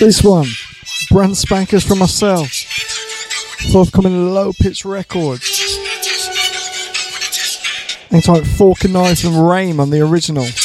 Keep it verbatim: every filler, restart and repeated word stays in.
This one, brand spankers from myself, forthcoming Low Pitch Records. Hang tight, Fork and Knife and Rame on the original.